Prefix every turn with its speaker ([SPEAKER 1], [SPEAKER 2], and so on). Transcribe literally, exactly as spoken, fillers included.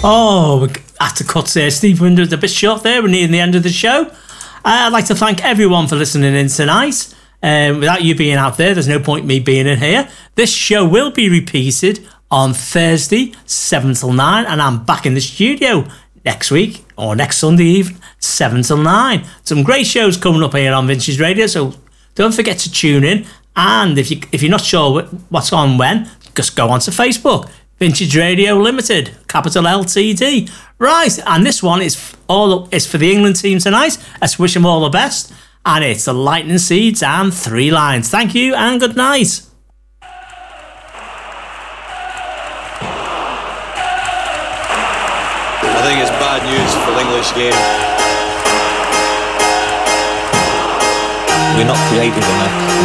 [SPEAKER 1] Oh, we have to cut there. Steve Windows a bit short there. We're nearing the end of the show. Uh, I'd like to thank everyone for listening in tonight. Um, without you being out there, there's no point me being in here. This show will be repeated on Thursday, seven till nine, and I'm back in the studio next week, or next Sunday evening, seven till nine. Some great shows coming up here on Vintage Radio, so don't forget to tune in. And if, you, if you're not sure what's on when, just go onto Facebook. Vintage Radio Limited, capital L T D. Right, and this one is all is for the England team tonight. Let's wish them all the best. And it's the Lightning Seeds and Three Lines. Thank you and good night.
[SPEAKER 2] I think it's bad news for the English game.
[SPEAKER 3] We're not creative enough.